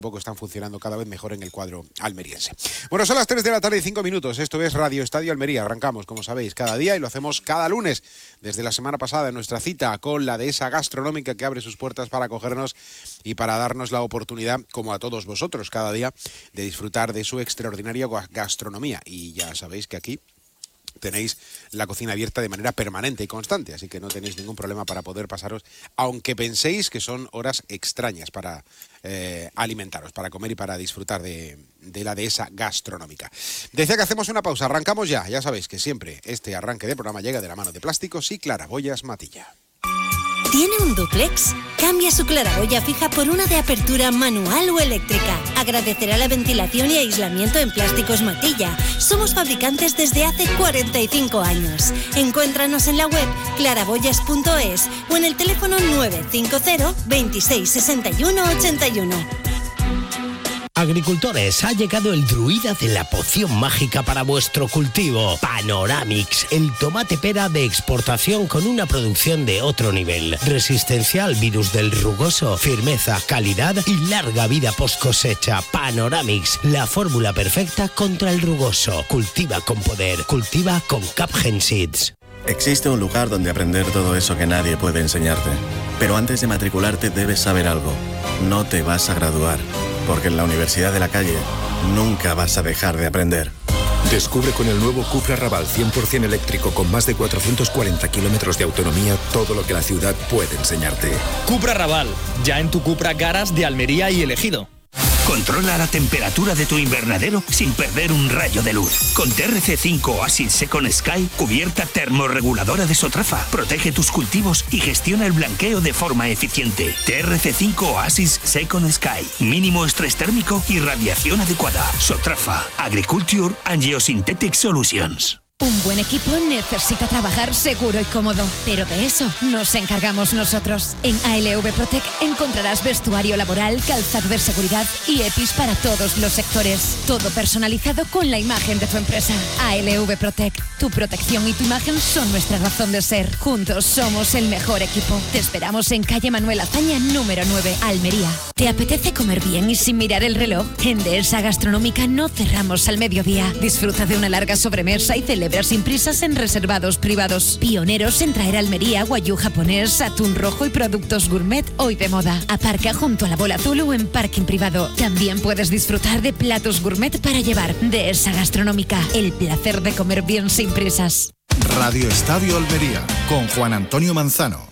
Tampoco están funcionando cada vez mejor en el cuadro almeriense. Bueno, son las 3 de la tarde y 5 minutos. Esto es Radio Estadio Almería. Arrancamos, como sabéis, cada día y lo hacemos cada lunes. Desde la semana pasada, en nuestra cita con la dehesa gastronómica que abre sus puertas para acogernos y para darnos la oportunidad, como a todos vosotros, cada día, de disfrutar de su extraordinaria gastronomía. Y ya sabéis que aquí tenéis la cocina abierta de manera permanente y constante, así que no tenéis ningún problema para poder pasaros, aunque penséis que son horas extrañas para alimentaros, para comer y para disfrutar de la dehesa gastronómica. Decía que hacemos una pausa, arrancamos ya sabéis que siempre este arranque de programa llega de la mano de Plásticos y Claraboyas Matilla. ¿Tiene un dúplex? Cambia su claraboya fija por una de apertura manual o eléctrica. Agradecerá la ventilación y aislamiento en Plásticos Matilla. Somos fabricantes desde hace 45 años. Encuéntranos en la web claraboyas.es o en el teléfono 950 26 61 81. Agricultores, ha llegado el druida de la poción mágica para vuestro cultivo. Panoramix, el tomate pera de exportación con una producción de otro nivel. Resistencia al virus del rugoso, firmeza, calidad y larga vida post cosecha. Panoramix, la fórmula perfecta contra el rugoso. Cultiva con poder, cultiva con Capgen Seeds. Existe un lugar donde aprender todo eso que nadie puede enseñarte. Pero antes de matricularte debes saber algo. No te vas a graduar, porque en la Universidad de la Calle nunca vas a dejar de aprender. Descubre con el nuevo Cupra Raval 100% eléctrico con más de 440 kilómetros de autonomía todo lo que la ciudad puede enseñarte. Cupra Raval, ya en tu Cupra Garage de Almería y El Ejido. Controla la temperatura de tu invernadero sin perder un rayo de luz. Con TRC5 Oasis Second Sky, cubierta termorreguladora de Sotrafa. Protege tus cultivos y gestiona el blanqueo de forma eficiente. TRC5 Oasis Second Sky. Mínimo estrés térmico y radiación adecuada. Sotrafa. Agriculture and Geosynthetic Solutions. Un buen equipo necesita trabajar seguro y cómodo, pero de eso nos encargamos nosotros. En ALV Protec encontrarás vestuario laboral, calzado de seguridad y EPIs para todos los sectores. Todo personalizado con la imagen de tu empresa. ALV Protec, tu protección y tu imagen son nuestra razón de ser. Juntos somos el mejor equipo. Te esperamos en calle Manuel Azaña, número 9, Almería. ¿Te apetece comer bien y sin mirar el reloj? En Dehesa Gastronómica no cerramos al mediodía. Disfruta de una larga sobremesa y celebra sin prisas en reservados privados. Pioneros en traer a Almería guayú japonés, atún rojo y productos gourmet hoy de moda. Aparca junto a la Bola Azul o en parking privado. También puedes disfrutar de platos gourmet para llevar. Dehesa Gastronómica, el placer de comer bien sin prisas. Radio Estadio Almería, con Juan Antonio Manzano.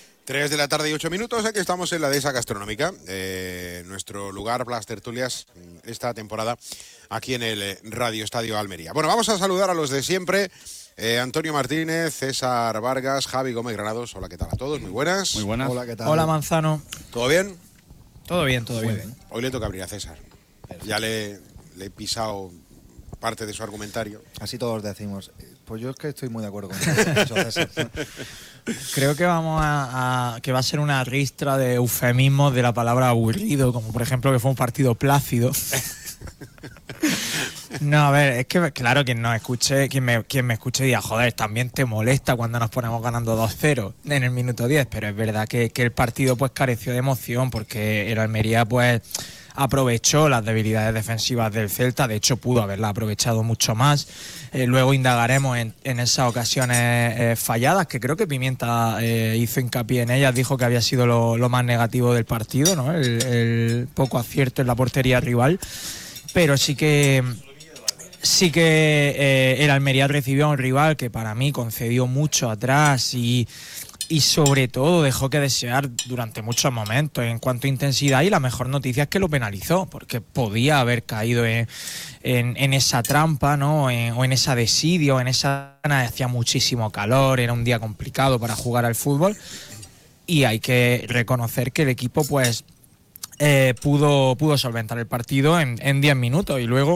3 de la tarde y 8 minutos, aquí estamos en la dehesa gastronómica, nuestro lugar para las tertulias esta temporada aquí en el Radio Estadio Almería. Bueno, vamos a saludar a los de siempre, Antonio Martínez, César Vargas, Javi Gómez Granados. Hola, ¿qué tal a todos? Muy buenas. Muy buenas. Hola, ¿qué tal? Hola, Manzano. ¿Todo bien? Todo bien, todo bien. Hoy le toca abrir a César. Perfecto. Ya le he pisado parte de su argumentario. Así todos decimos. Pues yo es que estoy muy de acuerdo con eso, César. Creo que que va a ser una ristra de eufemismos de la palabra aburrido, como por ejemplo que fue un partido plácido. No, a ver, es que claro, quien me escuche diga, joder, también te molesta cuando nos ponemos ganando 2-0 en el minuto 10, pero es verdad que el partido pues careció de emoción, porque el Almería pues aprovechó las debilidades defensivas del Celta, de hecho pudo haberla aprovechado mucho más. Luego indagaremos en esas ocasiones falladas, que creo que Pimienta hizo hincapié en ellas, dijo que había sido lo más negativo del partido, ¿no? El poco acierto en la portería rival, pero sí que el Almería recibió a un rival que para mí concedió mucho atrás y sobre todo dejó que desear durante muchos momentos en cuanto a intensidad, y la mejor noticia es que lo penalizó, porque podía haber caído en esa trampa, ¿no? O en esa desidia, en esa... Hacía muchísimo calor, era un día complicado para jugar al fútbol, y hay que reconocer que el equipo pues pudo solventar el partido en 10 minutos, y luego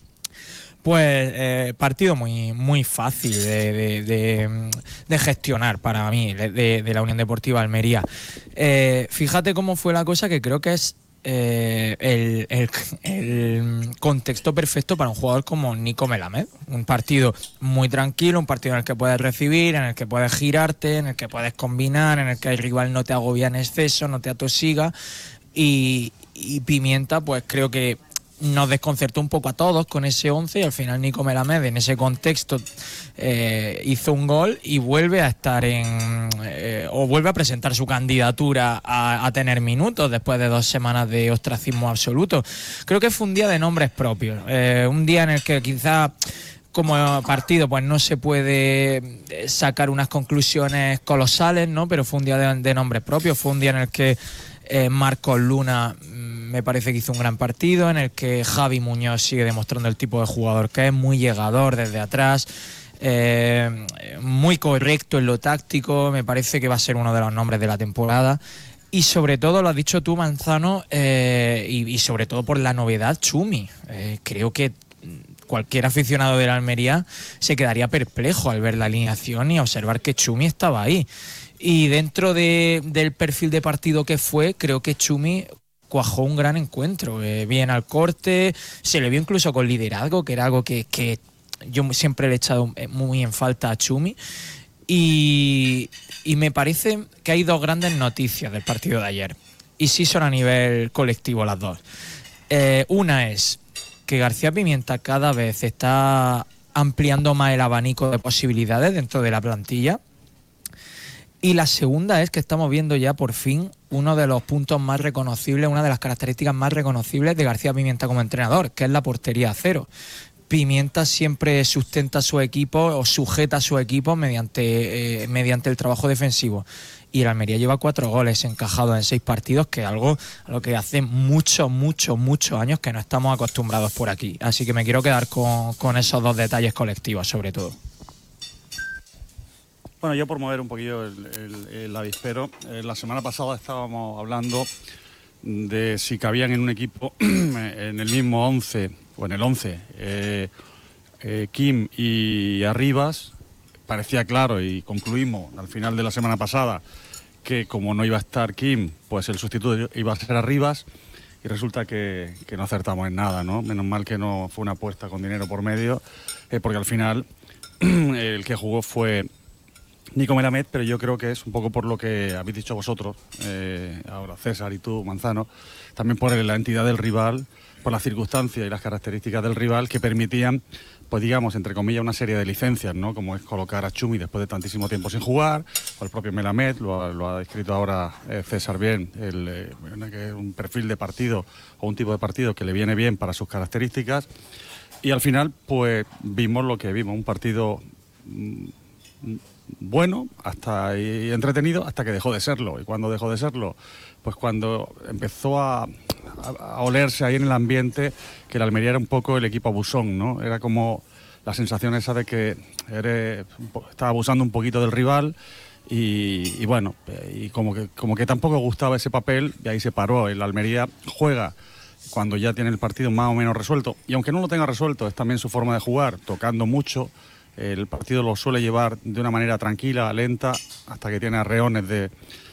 pues partido muy fácil de gestionar para mí, de la Unión Deportiva Almería. Fíjate cómo fue la cosa, que creo que es el contexto perfecto para un jugador como Nico Melamed. Un partido muy tranquilo, un partido en el que puedes recibir, en el que puedes girarte, en el que puedes combinar, en el que el rival no te agobia en exceso, no te atosiga. y Pimienta pues creo que nos desconcertó un poco a todos con ese 11 y al final Nico Melamed en ese contexto hizo un gol y vuelve a estar o vuelve a presentar su candidatura a tener minutos después de 2 semanas de ostracismo absoluto. Creo que fue un día de nombres propios, un día en el que quizá como partido pues no se puede sacar unas conclusiones colosales, ¿no? Pero fue un día de nombres propios, fue un día en el que Marcos Luna me parece que hizo un gran partido, en el que Javi Muñoz sigue demostrando el tipo de jugador que es, muy llegador desde atrás, muy correcto en lo táctico, me parece que va a ser uno de los nombres de la temporada. Y sobre todo, lo has dicho tú, Manzano, y sobre todo por la novedad, Chumi. Creo que cualquier aficionado de la Almería se quedaría perplejo al ver la alineación y observar que Chumi estaba ahí. Y dentro del perfil de partido que fue, creo que Chumi cuajó un gran encuentro, bien al corte, se le vio incluso con liderazgo, que era algo que yo siempre le he echado muy en falta a Chumi, y me parece que hay 2 grandes noticias del partido de ayer, y sí son a nivel colectivo las 2. Una es que García Pimienta cada vez está ampliando más el abanico de posibilidades dentro de la plantilla. Y la segunda es que estamos viendo ya por fin uno de los puntos más reconocibles, una de las características más reconocibles de García Pimienta como entrenador, que es la portería a cero. Pimienta siempre sustenta a su equipo o sujeta a su equipo mediante el trabajo defensivo. Y el Almería lleva 4 goles encajados en 6 partidos, que es algo a lo que hace muchos años que no estamos acostumbrados por aquí. Así que me quiero quedar con esos 2 detalles colectivos, sobre todo. Bueno, yo por mover un poquillo el avispero, la semana pasada estábamos hablando de si cabían en un equipo, en el mismo 11, o en el 11, Kim y Arribas. Parecía claro y concluimos al final de la semana pasada que como no iba a estar Kim, pues el sustituto iba a ser Arribas, y resulta que no acertamos en nada, ¿no? Menos mal que no fue una apuesta con dinero por medio, porque al final el que jugó fue Nico Melamed, pero yo creo que es un poco por lo que habéis dicho vosotros, ahora César y tú, Manzano, también por la entidad del rival, por las circunstancias y las características del rival que permitían, pues digamos, entre comillas, una serie de licencias, ¿no? Como es colocar a Chumi después de tantísimo tiempo sin jugar, o el propio Melamed, lo ha descrito ahora César bien, que es un perfil de partido o un tipo de partido que le viene bien para sus características, y al final, pues vimos lo que vimos, un partido bueno hasta y entretenido hasta que dejó de serlo. Y cuando dejó de serlo, pues cuando empezó a olerse ahí en el ambiente que el Almería era un poco el equipo abusón, ¿no? Era como la sensación esa de que estaba abusando un poquito del rival y bueno, y como que tampoco gustaba ese papel, y ahí se paró. El Almería juega cuando ya tiene el partido más o menos resuelto, y aunque no lo tenga resuelto, es también su forma de jugar, tocando mucho. El partido lo suele llevar de una manera tranquila, lenta, hasta que tiene arreones de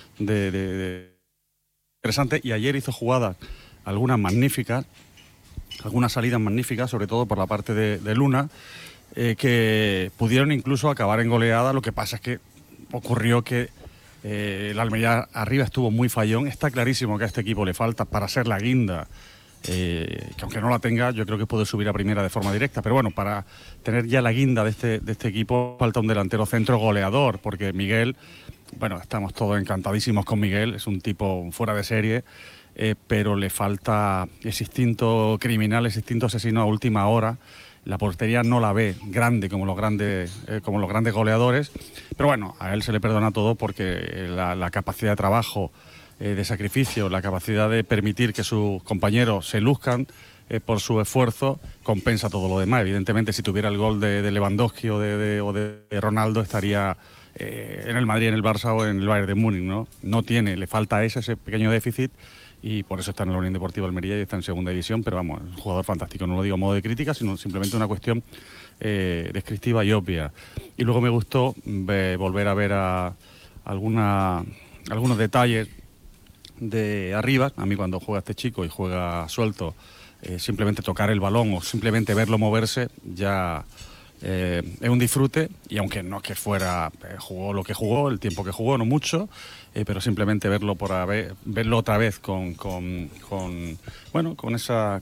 interesante. Y ayer hizo jugadas, algunas magníficas, algunas salidas magníficas, sobre todo por la parte de Luna, que pudieron incluso acabar en goleada. Lo que pasa es que ocurrió que el Almería arriba estuvo muy fallón. Está clarísimo que a este equipo le falta para ser la guinda, que aunque no la tenga, yo creo que puede subir a primera de forma directa, pero bueno, para tener ya la guinda de este equipo falta un delantero centro goleador, porque Miguel, bueno, estamos todos encantadísimos con Miguel, es un tipo fuera de serie, pero le falta ese instinto criminal, ese instinto asesino a última hora. La portería no la ve grande como los grandes goleadores, pero bueno, a él se le perdona todo porque la capacidad de trabajo, de sacrificio, la capacidad de permitir que sus compañeros se luzcan por su esfuerzo, compensa todo lo demás. Evidentemente, si tuviera el gol de Lewandowski o de Ronaldo, estaría en el Madrid, en el Barça o en el Bayern de Múnich, ¿no? No tiene, le falta ese pequeño déficit, y por eso está en la Unión Deportiva Almería y está en segunda división, pero vamos, es un jugador fantástico, no lo digo a modo de crítica, sino simplemente una cuestión descriptiva y obvia. Y luego me gustó volver a ver algunos detalles de arriba. A mí cuando juega este chico y juega suelto, simplemente tocar el balón o simplemente verlo moverse ya es un disfrute, y aunque no es que fuera, jugó lo que jugó, el tiempo que jugó, no mucho, pero simplemente verlo otra vez con esa